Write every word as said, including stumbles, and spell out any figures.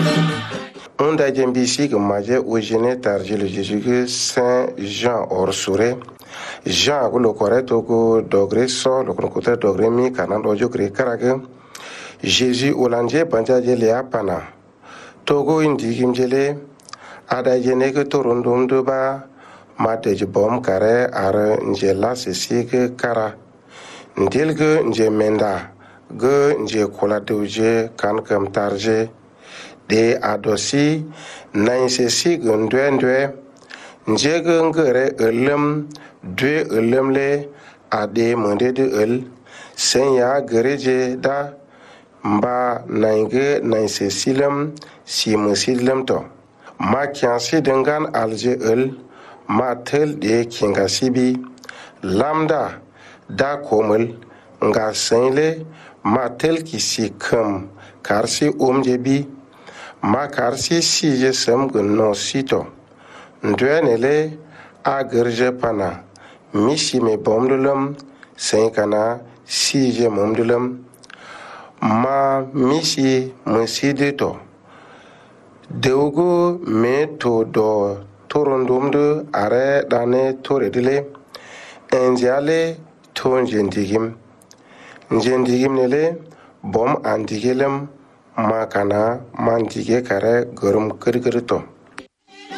Onda jembisi que maje ojene tarje le Jésus Saint Jean Orsouré Jean ko lo correcto ko dogre so lo ko te dogre mi kana dojo kre karage Jésus olanje banja je le apana togo indi kimjele ada jene ke torondom do ba mate je bom kare are njela sesi ke kara ndelge nje menda ge nje kola doje kan kam tarje de adosi nain sesi gundwe ndwe njege ngere elem dwe elem le ade monde de el senya gereje da mba nainge nain sesi lem si musilem to ma kyansi dengan alje el ma tel de kinga sibi lambda da komel nga senle ma tel ki si kam karsi omje bi ma karsi si je sem gunno sito ndwenele a gerje pana misi me bomdulam sen kana si je momdulam ma misi muside to deugo me to do torondumdu are dane toredile enjale to njendigim njendigim nele bom andigelem makana mandige kare gurum kirkirto